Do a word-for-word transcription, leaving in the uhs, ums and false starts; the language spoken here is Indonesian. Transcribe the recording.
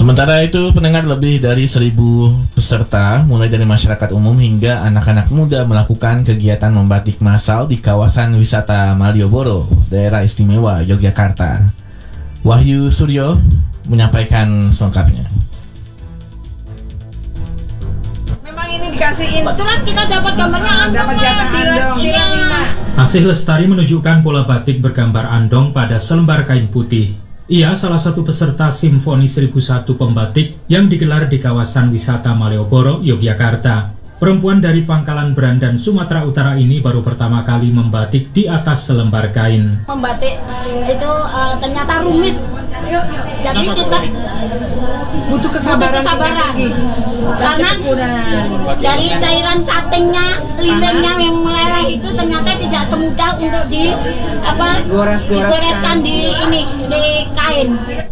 Sementara itu, pendengar, lebih dari seribu peserta, mulai dari masyarakat umum hingga anak-anak muda, melakukan kegiatan membatik massal di kawasan wisata Malioboro, daerah istimewa Yogyakarta. Wahyu Suryo menyampaikan selengkapnya. Memang ini dikasihin. Kebetulan kita dapat gambarnya andong. Dapat jatah andong. Iya. Asih Lestari menunjukkan pola batik bergambar andong pada selembar kain putih. Ia salah satu peserta Simfoni seribu satu Pembatik yang digelar di kawasan wisata Malioboro, Yogyakarta. Perempuan dari Pangkalan Berandan, Sumatera Utara ini baru pertama kali membatik di atas selembar kain. Membatik itu uh, ternyata rumit. Jadi kita butuh kesabaran, butuh kesabaran. Karena dari cairan cuttingnya, lilingnya yang meleleh itu ternyata tidak semudah untuk di apa Gores-goreskan. digoreskan di ini di kain.